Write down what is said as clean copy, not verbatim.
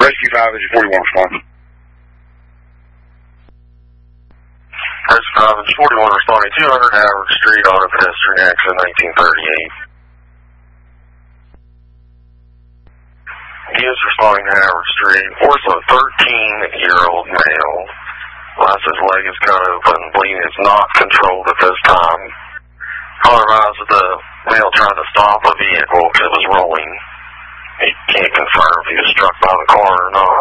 Rescue 5, is 41 responding. Rescue 5, is 41 responding. 200 Howard Street, auto pedestrian accident, 1938. He is responding to Howard Street. Also, 13-year-old male. His leg is cut open. Bleeding is not controlled at this time. Caller advised that the male tried to stop a vehicle because it was rolling. He can't confirm if he was struck by the car or not.